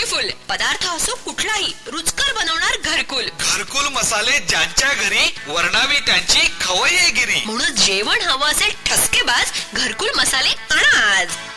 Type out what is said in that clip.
Beautiful. पदार्थ असो कुठलाही रुचकर बनवणार घरकुल. घरकुल मसाले ज्यांच्या घरी वर्णावी त्यांची खवय्येगिरी. म्हणून जेवण हवं असेल ठसकेबाज घरकुल मसाले आणा आज.